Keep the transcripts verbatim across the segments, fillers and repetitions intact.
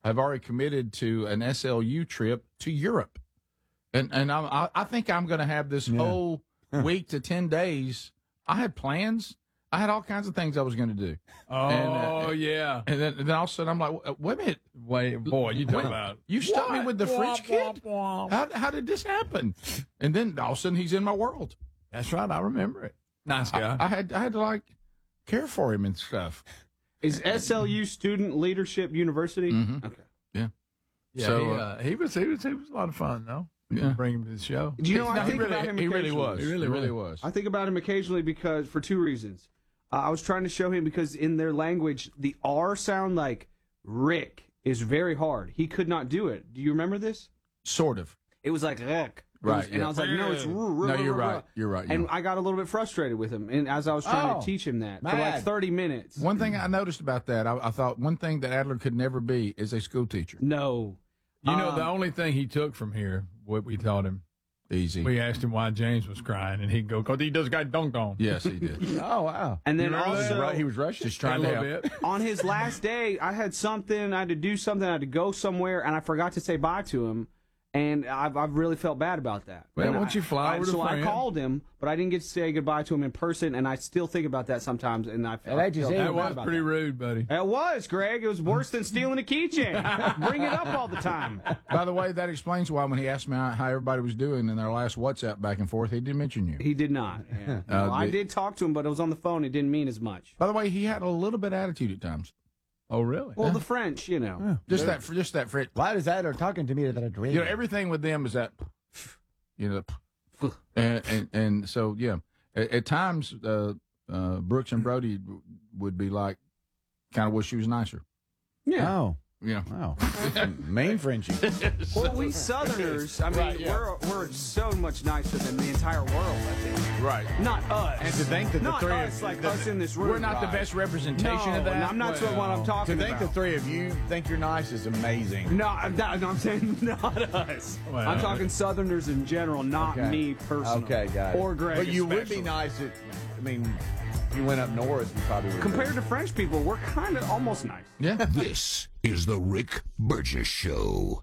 have already committed to an S L U trip to Europe. And and I, I think I'm going to have this yeah. whole week to ten days. I had plans. I had all kinds of things I was going to do. Oh, and, uh, yeah. And then, and then all of a sudden, I'm like, wait a minute. Wait, boy, you talking about. You stopped me with the French kid? How, how did this happen? And then all of a sudden, he's in my world. That's right. I remember it. Nice guy. I, I had I had to, like, care for him and stuff. Is S L U Student Leadership University? Mm-hmm. Okay. Yeah. Yeah, so, he, uh, he, was, he, was, he was a lot of fun, though. Yeah. Bring him to the show. Do you know, no, I think really, about him he occasionally. really was. He really, he really was. was. I think about him occasionally because for two reasons. Uh, I was trying to show him because in their language, the R sound like Rick is very hard. He could not do it. Do you remember this? Sort of. It was like Rick. Right. Was, and yeah. I was like, no, it's No, you're right. You're right. And I got a little bit frustrated with him and as I was trying Oh, to teach him that mad. for like thirty minutes. One thing I noticed about that, I, I thought one thing that Adler could never be is a school teacher. No. You know, Um, the only thing he took from here, what we taught him, Easy. we asked him why James was crying, and he'd go, because he just got dunked on. Yes, he did. Oh, wow. And then You remember also, that? He was Russian? Just trying a to little help. bit. on his last day, I had something, I had to do something, I had to go somewhere, and I forgot to say bye to him, and I've, I've really felt bad about that. Well, And why don't I- you fly I, over to So I France? called him, but I didn't get to say goodbye to him in person, and I still think about that sometimes, and I, And I that just feel ain't- bad That was about pretty that. rude, buddy. It was, Greg. It was worse than stealing a keychain. Bring it up all the time. By the way, that explains why when he asked me how, how everybody was doing in their last WhatsApp back and forth, he didn't mention you. He did not. Yeah. Well, I the- did talk to him, but it was on the phone. It didn't mean as much. By the way, he had a little bit of attitude at times. Oh, really? Well, the French, you know. Just that, just that for it. Why does that are talking to me that I dream? You know, everything with them is that, you know, and and, and so yeah. At, at times, uh, uh, Brooks and Brody w- would be like, kind of wish she was nicer. Yeah. Oh, You know, wow. Main Frenchie. Well, we Southerners, I mean, Right, yeah. we're we're so much nicer than the entire world, I think. right. Not us. And to think that the not three us, of like the- us in this room. We're not the best representation no, of that. I'm not sure what I'm To talking think the about. three of you think you're nice is amazing. No, I'm, not, no, I'm saying not us. Well, I'm talking Southerners in general, not Okay. me personally. Okay, got it. Or Greg But you would especially. be nice at, I mean, if you went up north, you probably would. Compared to French people, we're kind of almost nice. Yeah. This is the Rick Burgess Show.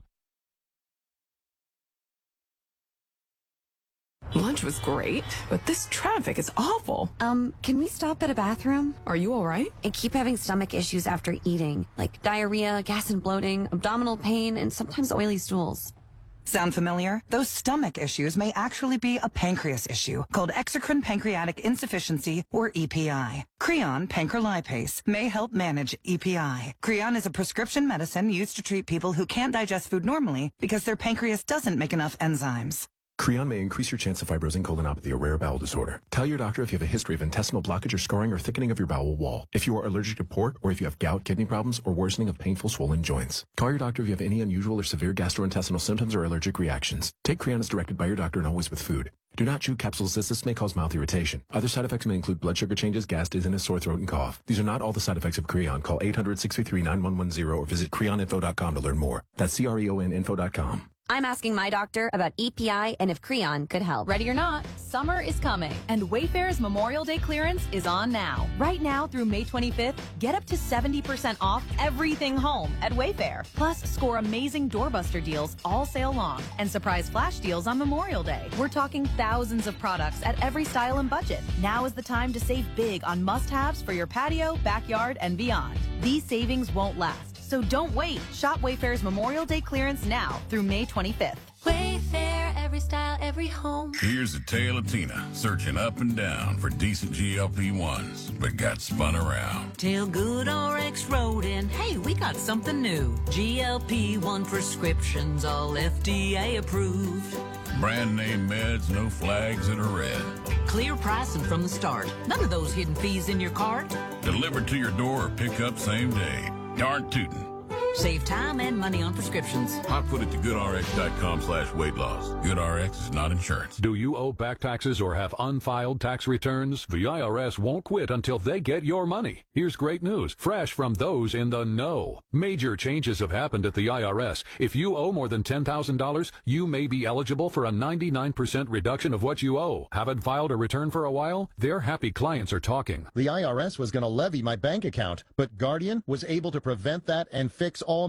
Lunch was great, but this traffic is awful. Um, can we stop at a bathroom? Are you all right? I keep having stomach issues after eating, like diarrhea, gas and bloating, abdominal pain, and sometimes oily stools. Sound familiar? Those stomach issues may actually be a pancreas issue called exocrine pancreatic insufficiency, or E P I. Creon pancrelipase may help manage E P I. Creon is a prescription medicine used to treat people who can't digest food normally because their pancreas doesn't make enough enzymes. Creon may increase your chance of fibrosing colonopathy, a rare bowel disorder. Tell your doctor if you have a history of intestinal blockage or scarring or thickening of your bowel wall. If you are allergic to pork, or if you have gout, kidney problems, or worsening of painful swollen joints. Call your doctor if you have any unusual or severe gastrointestinal symptoms or allergic reactions. Take Creon as directed by your doctor and always with food. Do not chew capsules as this may cause mouth irritation. Other side effects may include blood sugar changes, gas, dizziness, sore throat, and cough. These are not all the side effects of Creon. Call eight hundred, six three three, nine one one zero or visit creon info dot com to learn more. That's C R E O N info dot com. I'm asking my doctor about E P I and if Creon could help. Ready or not, summer is coming, and Wayfair's Memorial Day clearance is on now. Right now through May twenty-fifth, get up to seventy percent off everything home at Wayfair. Plus, score amazing doorbuster deals all sale long and surprise flash deals on Memorial Day. We're talking thousands of products at every style and budget. Now is the time to save big on must-haves for your patio, backyard, and beyond. These savings won't last, so don't wait. Shop Wayfair's Memorial Day clearance now through May twenty-fifth. Wayfair, every style, every home. Here's the tale of Tina, searching up and down for decent G L P ones, but got spun around. Tell Good R X Road and hey, we got something new. G L P one prescriptions, all F D A approved. Brand name meds, no flags that are red. Clear pricing from the start. None of those hidden fees in your cart. Delivered to your door or pick up same day. Darn tootin'. Save time and money on prescriptions. I put it to goodrx.com slash weight loss. GoodRx is not insurance. Do you owe back taxes or have unfiled tax returns? The I R S won't quit until they get your money. Here's great news, fresh from those in the know. Major changes have happened at the I R S. If you owe more than ten thousand dollars, you may be eligible for a ninety-nine percent reduction of what you owe. Haven't filed a return for a while? Their happy clients are talking. The I R S was going to levy my bank account, but Guardian was able to prevent that and fix all